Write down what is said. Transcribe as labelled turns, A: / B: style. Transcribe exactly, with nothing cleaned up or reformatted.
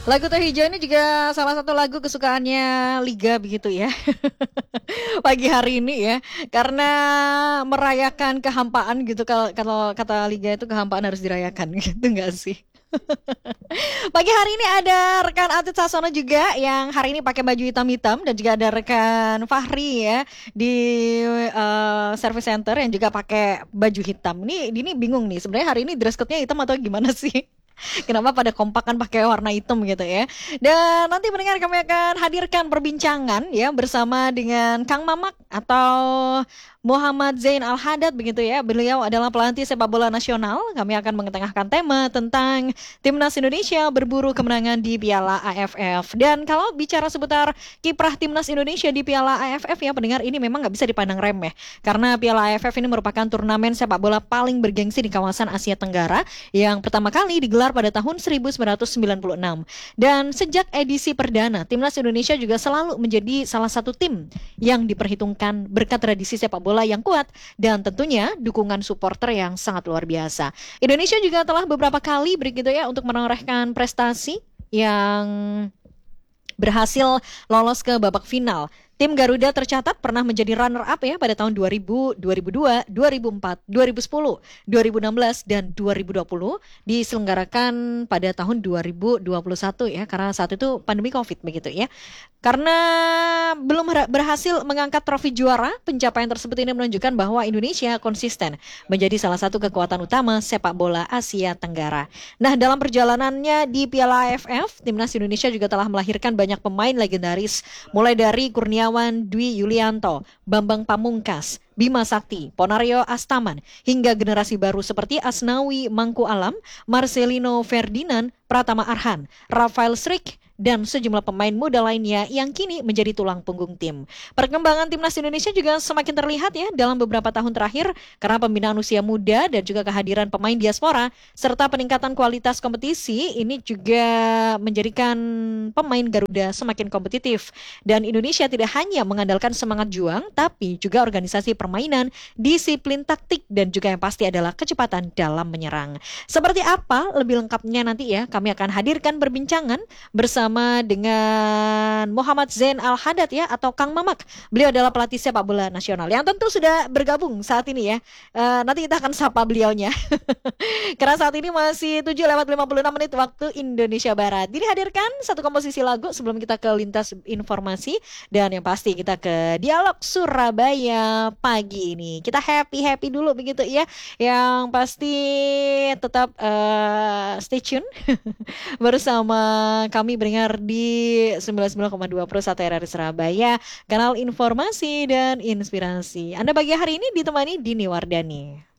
A: Lagu Teh Hijau ini juga salah satu lagu kesukaannya Liga begitu ya. Pagi hari ini ya. Karena merayakan kehampaan gitu. Kalau kalau kata Liga itu kehampaan harus dirayakan gitu enggak sih? Pagi hari ini ada rekan Atit Sasono juga yang hari ini pakai baju hitam-hitam dan juga ada rekan Fahri ya di eh, service center yang juga pakai baju hitam. Ini ini bingung nih sebenarnya hari ini dress code-nya hitam atau gimana sih? Kenapa pada kompak kan pakai warna hitam gitu ya. Dan nanti mendengar kami akan hadirkan perbincangan ya bersama dengan Kang Mamak atau Muhammad Zain Al-Hadad begitu ya. Beliau adalah pelatih sepak bola nasional. Kami akan mengetengahkan tema tentang Timnas Indonesia berburu kemenangan di Piala A F F. Dan kalau bicara seputar kiprah Timnas Indonesia di Piala A F F ya pendengar, ini memang nggak bisa dipandang remeh. Karena Piala A F F ini merupakan turnamen sepak bola paling bergengsi di kawasan Asia Tenggara yang pertama kali digelar pada tahun seribu sembilan ratus sembilan puluh enam. Dan sejak edisi perdana, Timnas Indonesia juga selalu menjadi salah satu tim yang diperhitungkan berkat tradisi sepak bola yang kuat dan tentunya dukungan supporter yang sangat luar biasa. Indonesia juga telah beberapa kali begitu ya untuk menorehkan prestasi yang berhasil lolos ke babak final. Tim Garuda tercatat pernah menjadi runner-up ya pada tahun dua ribu, dua ribu dua, dua ribu empat, dua ribu sepuluh, dua ribu enam belas, dan dua ribu dua puluh diselenggarakan pada tahun dua ribu dua puluh satu ya karena saat itu pandemi Covid begitu ya. Karena belum berhasil mengangkat trofi juara, pencapaian tersebut ini menunjukkan bahwa Indonesia konsisten menjadi salah satu kekuatan utama sepak bola Asia Tenggara. Nah, dalam perjalanannya di Piala A F F, Timnas Indonesia juga telah melahirkan banyak pemain legendaris mulai dari Kurniawan Dwi Yulianto, Bambang Pamungkas, Bima Sakti, Ponario Astaman, hingga generasi baru seperti Asnawi Mangku Alam, Marcelino Ferdinand, Pratama Arhan, Rafael Struijk, dan sejumlah pemain muda lainnya yang kini menjadi tulang punggung tim. Perkembangan Timnas Indonesia juga semakin terlihat ya dalam beberapa tahun terakhir karena pembinaan usia muda dan juga kehadiran pemain diaspora serta peningkatan kualitas kompetisi ini juga menjadikan pemain Garuda semakin kompetitif. Dan Indonesia tidak hanya mengandalkan semangat juang tapi juga organisasi permainan, disiplin taktik dan juga yang pasti adalah kecepatan dalam menyerang. Seperti apa lebih lengkapnya nanti ya kami akan hadirkan perbincangan bersama Bersama dengan Muhammad Zain Al-Hadad ya atau Kang Mamak. Beliau adalah pelatih sepak bola nasional yang tentu sudah bergabung saat ini ya. Uh, nanti kita akan sapa beliaunya. Karena saat ini masih tujuh lewat lima puluh enam menit waktu Indonesia Barat. Dihadirkan satu komposisi lagu sebelum kita ke lintas informasi dan yang pasti kita ke dialog Surabaya pagi ini. Kita happy-happy dulu begitu ya. Yang pasti tetap uh, stay tune bersama kami beringat di sembilan puluh sembilan koma dua Pro satu R R I Surabaya, kanal informasi dan inspirasi. Anda pagi hari ini ditemani Dini Wardani.